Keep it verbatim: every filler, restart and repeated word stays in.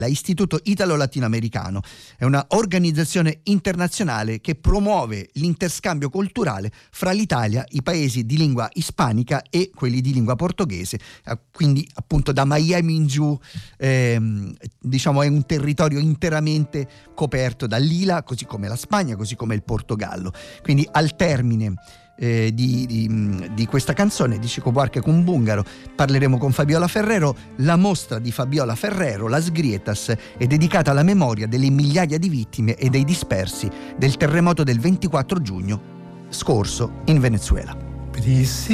Istituto Italo-Latinoamericano è una organizzazione internazionale che promuove l'interscambio culturale fra l'Italia, i paesi di lingua ispanica e quelli di lingua portoghese, quindi appunto da Miami in giù, ehm, diciamo è un territorio interamente coperto dall'I L A, così come la Spagna, così come il Portogallo. Quindi al termine Eh, di, di, di questa canzone di Chico Buarque con Bungaro parleremo con Fabiola Ferrero. La mostra di Fabiola Ferrero, Las Grietas, è dedicata alla memoria delle migliaia di vittime e dei dispersi del terremoto del ventiquattro giugno scorso in Venezuela.